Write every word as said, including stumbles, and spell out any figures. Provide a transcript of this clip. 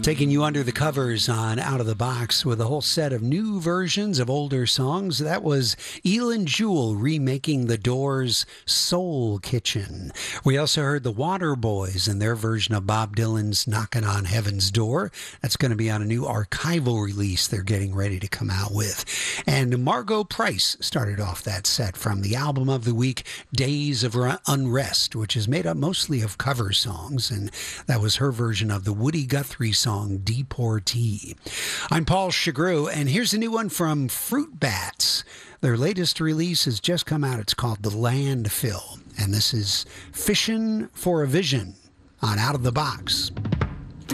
Taking you under the covers on Out of the Box with a whole set of new versions of older songs. That was Elin Jewell remaking The Doors' Soul Kitchen. We also heard the Waterboys and their version of Bob Dylan's Knockin' on Heaven's Door. That's going to be on a new archival release they're getting ready to come out with. And Margo Price started off that set from the album of the week, Days of Unrest, which is made up mostly of cover songs. And that was her version of the Woody Guthrie song, Deportee. I'm Paul Chagru, and here's a new one from Fruit Bats. Their latest release has just come out. It's called The Landfill, and this is Fishin' for a Vision on Out of the Box.